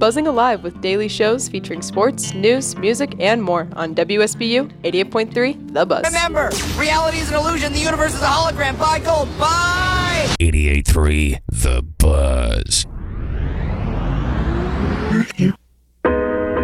buzzing alive with daily shows featuring sports, news, music, and more on WSBU 88.3 The Buzz. Remember, reality is an illusion. The universe is a hologram. Bye, Gold. Bye! 88.3 The